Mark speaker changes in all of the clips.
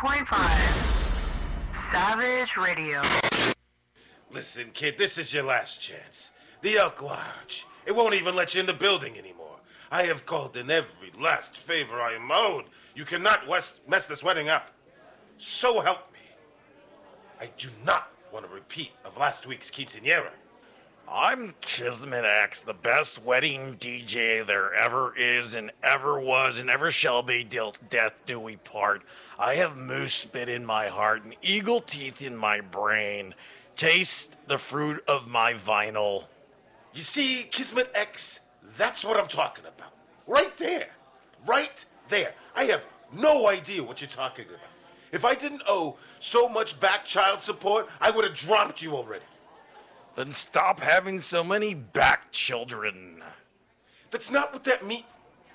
Speaker 1: 101.5 Savage Radio.
Speaker 2: Listen, kid, this is your last chance. The Elk Lodge. It won't even let you in the building anymore. I have called in every last favor I am owed. You cannot mess this wedding up. So help me. I do not want a repeat of last week's quinceañera.
Speaker 3: I'm Kismet X, the best wedding DJ there ever is and ever was and ever shall be, till death do we part. I have moose spit in my heart and eagle teeth in my brain. Taste the fruit of my vinyl.
Speaker 2: You see, Kismet X, that's what I'm talking about. Right there. Right there. I have no idea what you're talking about. If I didn't owe so much back child support, I would have dropped you already.
Speaker 3: Then stop having so many back children.
Speaker 2: That's not what that means.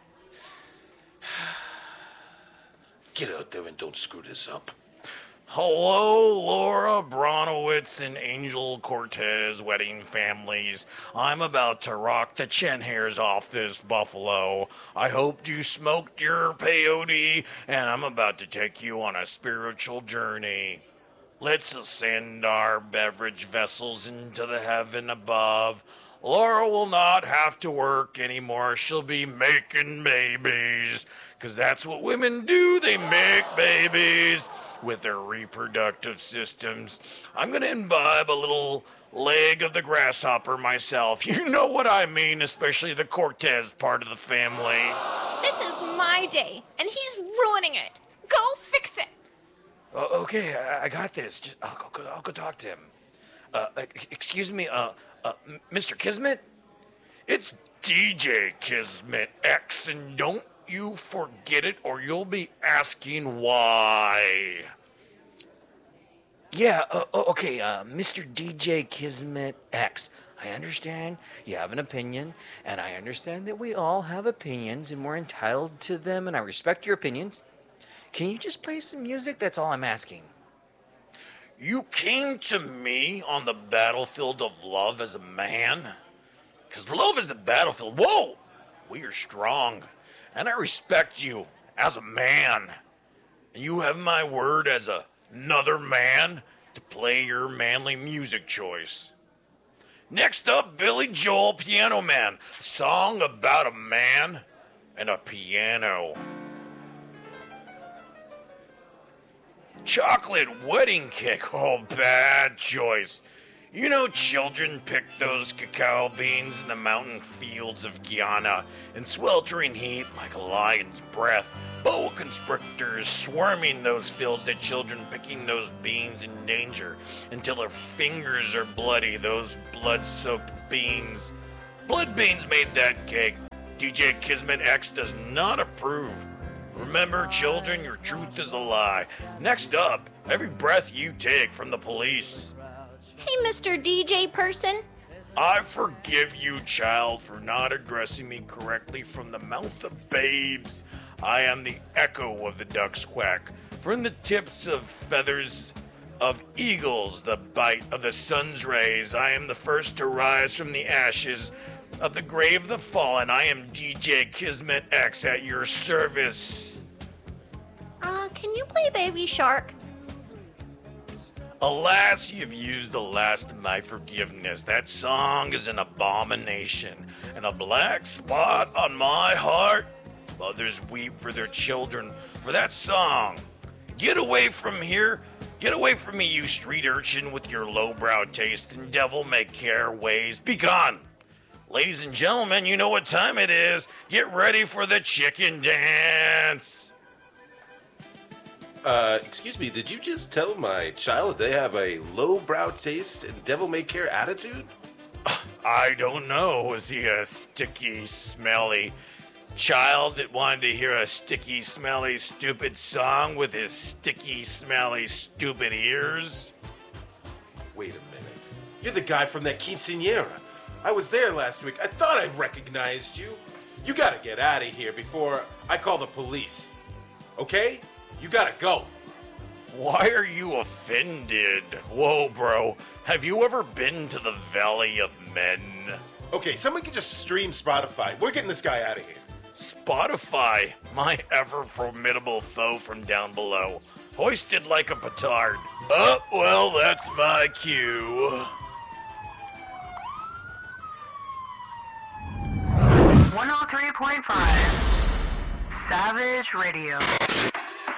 Speaker 2: Get out there and don't screw this up.
Speaker 3: Hello, Laura Bronowitz and Angel Cortez wedding families. I'm about to rock the chin hairs off this buffalo. I hoped you smoked your peyote, and I'm about to take you on a spiritual journey. Let's ascend our beverage vessels into the heaven above. Laura will not have to work anymore. She'll be making babies. 'Cause that's what women do. They make babies with their reproductive systems. I'm going to imbibe a little leg of the grasshopper myself. You know what I mean, especially the Cortez part of the family.
Speaker 4: This is my day, and he's ruining it. Go fix it.
Speaker 3: Okay, I got this. I'll go talk to him. Excuse me, Mr. Kismet? It's DJ Kismet X, and don't you forget it, or you'll be asking why. Yeah, okay, Mr. DJ Kismet X. I understand you have an opinion, and I understand that we all have opinions, and we're entitled to them, and I respect your opinions. Can you just play some music? That's all I'm asking. You came to me on the battlefield of love as a man? 'Cause love is the battlefield. Whoa! We are strong. And I respect you as a man. And you have my word as another man to play your manly music choice. Next up, Billy Joel, Piano Man. Song about a man and a piano. Chocolate wedding cake. Oh, bad choice. You know, children pick those cacao beans in the mountain fields of Guyana in sweltering heat like a lion's breath. Boa constrictors swarming those fields, the children picking those beans in danger until their fingers are bloody, those blood-soaked beans. Blood beans made that cake. DJ Kismet X does not approve. Remember, children, your truth is a lie. Next up, every breath you take from the police.
Speaker 4: Hey, Mr. DJ person.
Speaker 3: I forgive you, child, for not addressing me correctly from the mouth of babes. I am the echo of the duck's quack. From the tips of feathers of eagles, the bite of the sun's rays, I am the first to rise from the ashes of the grave of the fallen. I am DJ Kismet X at your service.
Speaker 4: Can you play Baby Shark?
Speaker 3: Alas, you've used the last of my forgiveness. That song is an abomination and a black spot on my heart. Mothers weep for their children for that song. Get away from here. Get away from me, you street urchin with your lowbrow taste and devil-may-care ways. Be gone. Ladies and gentlemen, you know what time it is. Get ready for the chicken dance.
Speaker 2: Excuse me, did you just tell my child they have a lowbrow taste and devil-may-care attitude?
Speaker 3: I don't know. Was he a sticky, smelly child that wanted to hear a sticky, smelly, stupid song with his sticky, smelly, stupid ears?
Speaker 2: Wait a minute. You're the guy from that quinceañera. I was there last week. I thought I recognized you. You gotta get out of here before I call the police. Okay? You gotta go.
Speaker 3: Why are you offended? Whoa, bro. Have you ever been to the Valley of Men?
Speaker 2: Okay, someone can just stream Spotify. We're getting this guy out of here.
Speaker 3: Spotify, my ever formidable foe from down below. hoisted like a petard. Oh, well, that's my cue.
Speaker 1: 103.5 Savage Radio.